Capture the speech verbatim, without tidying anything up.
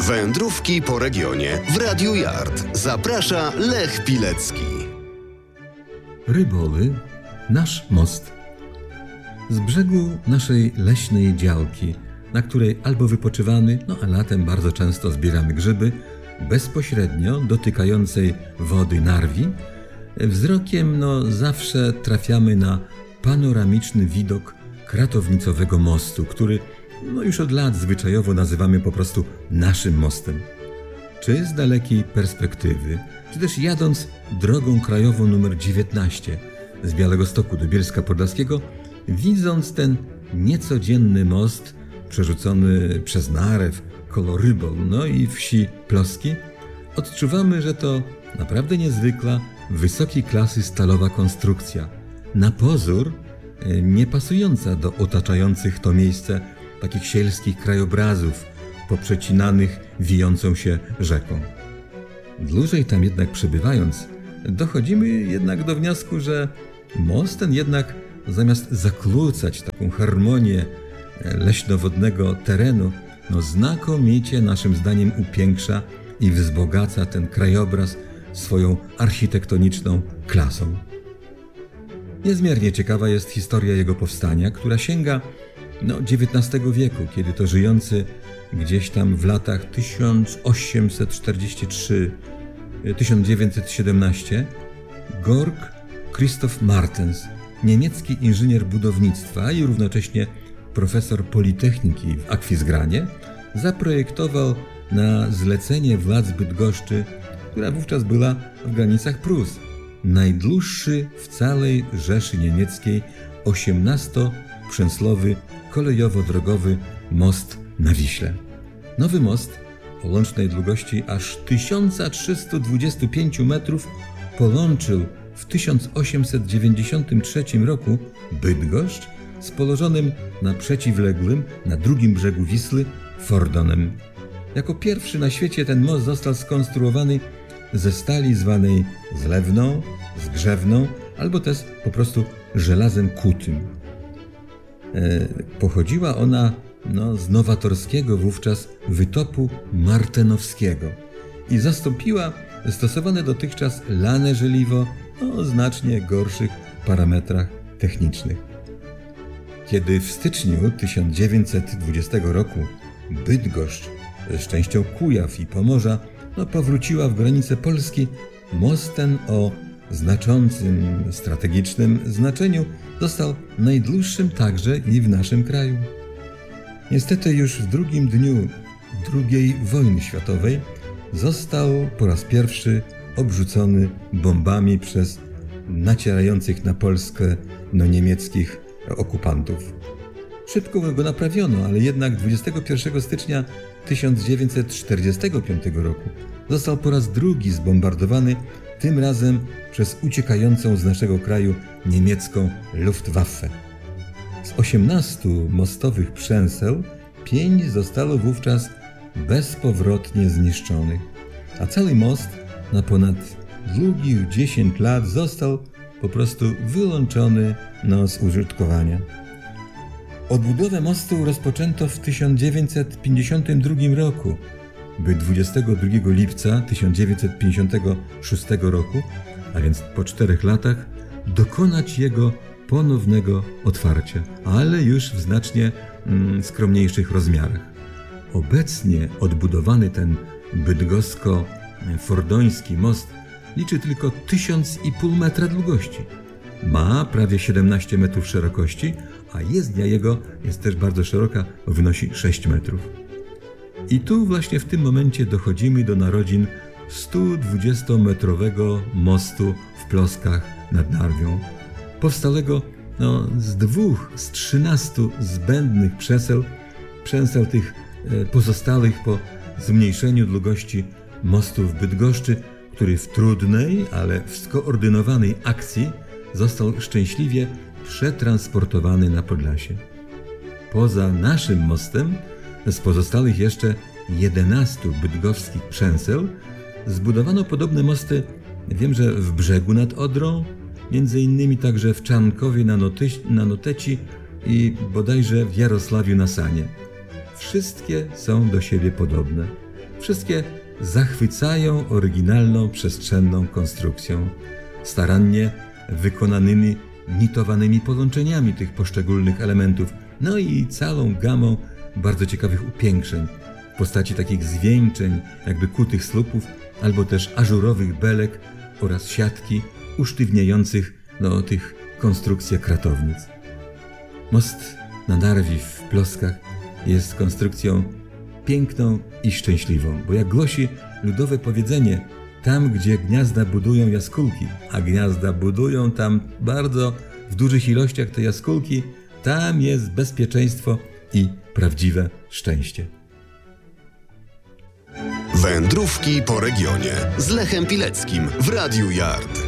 Wędrówki po regionie w Radiu Yard. Zaprasza Lech Pilecki. Ryboly, nasz most. Z brzegu naszej leśnej działki, na której albo wypoczywamy, no a latem bardzo często zbieramy grzyby, bezpośrednio dotykającej wody Narwi, wzrokiem no zawsze trafiamy na panoramiczny widok kratownicowego mostu, który no już od lat zwyczajowo nazywamy po prostu naszym mostem. Czy z dalekiej perspektywy, czy też jadąc drogą krajową numer dziewiętnaście z Białegostoku do Bielska Podlaskiego, widząc ten niecodzienny most przerzucony przez Narew koło Rybol, no i wsi Ploski, odczuwamy, że to naprawdę niezwykła, wysokiej klasy stalowa konstrukcja, na pozór nie pasująca do otaczających to miejsce takich sielskich krajobrazów poprzecinanych wijącą się rzeką. Dłużej tam jednak przebywając, dochodzimy jednak do wniosku, że most ten jednak zamiast zakłócać taką harmonię leśnowodnego terenu, no znakomicie naszym zdaniem upiększa i wzbogaca ten krajobraz swoją architektoniczną klasą. Niezmiernie ciekawa jest historia jego powstania, która sięga no, dziewiętnastego wieku, kiedy to żyjący gdzieś tam w latach tysiąc osiemset czterdziesty trzeci do tysiąc dziewięćset siedemnastego Georg Christoph Martens, niemiecki inżynier budownictwa i równocześnie profesor Politechniki w Akwizgranie, zaprojektował na zlecenie władz Bydgoszczy, która wówczas była w granicach Prus, najdłuższy w całej Rzeszy Niemieckiej osiemnastoprzęslowy kolejowo-drogowy most na Wiśle. Nowy most o łącznej długości aż tysiąc trzysta dwadzieścia pięć metrów połączył w tysiąc osiemset dziewięćdziesiątym trzecim roku Bydgoszcz z położonym na przeciwległym, na drugim brzegu Wisły, Fordonem. Jako pierwszy na świecie ten most został skonstruowany ze stali zwanej zlewną, zgrzewną albo też po prostu żelazem kutym. E, pochodziła ona no, z nowatorskiego wówczas wytopu martenowskiego i zastąpiła stosowane dotychczas lane żeliwo o znacznie gorszych parametrach technicznych. Kiedy w styczniu tysiąc dziewięćset dwudziestego roku Bydgoszcz z częścią Kujaw i Pomorza no, powróciła w granice Polski, most ten o znaczącym strategicznym znaczeniu został najdłuższym także i w naszym kraju. Niestety już w drugim dniu drugiej wojny światowej został po raz pierwszy obrzucony bombami przez nacierających na Polskę no, niemieckich okupantów. Szybko go naprawiono, ale jednak dwudziestego pierwszego stycznia tysiąc dziewięćset czterdziestego piątego roku został po raz drugi zbombardowany, tym razem przez uciekającą z naszego kraju niemiecką Luftwaffe. Z osiemnastu mostowych przęseł pięć zostało wówczas bezpowrotnie zniszczonych, a cały most na ponad długich dziesięć lat został po prostu wyłączony no, z użytkowania. Odbudowę mostu rozpoczęto w tysiąc dziewięćset pięćdziesiątym drugim roku, by dwudziestego drugiego lipca tysiąc dziewięćset pięćdziesiątego szóstego roku, a więc po czterech latach, dokonać jego ponownego otwarcia, ale już w znacznie mm, skromniejszych rozmiarach. Obecnie odbudowany ten bydgosko-fordoński most liczy tylko tysiąc i pół metra długości. Ma prawie siedemnaście metrów szerokości, a jezdnia jego jest też bardzo szeroka, wynosi sześć metrów. I tu właśnie w tym momencie dochodzimy do narodzin stu dwudziestometrowego mostu w Ploskach nad Narwią, powstałego no, z dwóch z trzynastu zbędnych przeseł, przęseł tych e, pozostałych po zmniejszeniu długości mostu w Bydgoszczy, który w trudnej, ale w skoordynowanej akcji został szczęśliwie przetransportowany na Podlasie. Poza naszym mostem, z pozostałych jeszcze jedenastu bydgoskich przęseł, zbudowano podobne mosty, wiem, że w Brzegu nad Odrą, między innymi także w Czarnkowie na, Noty- na Noteci i bodajże w Jarosławiu na Sanie. Wszystkie są do siebie podobne. Wszystkie zachwycają oryginalną przestrzenną konstrukcją, starannie wykonanymi nitowanymi połączeniami tych poszczególnych elementów, no i całą gamą bardzo ciekawych upiększeń w postaci takich zwieńczeń, jakby kutych słupów, albo też ażurowych belek oraz siatki usztywniających no, tych konstrukcjach kratownic. Most na Narwi w Ploskach jest konstrukcją piękną i szczęśliwą, bo jak głosi ludowe powiedzenie, tam gdzie gniazda budują jaskółki, a gniazda budują tam bardzo w dużych ilościach te jaskółki, tam jest bezpieczeństwo i prawdziwe szczęście. Wędrówki po regionie z Lechem Pileckim w Radiu Yard.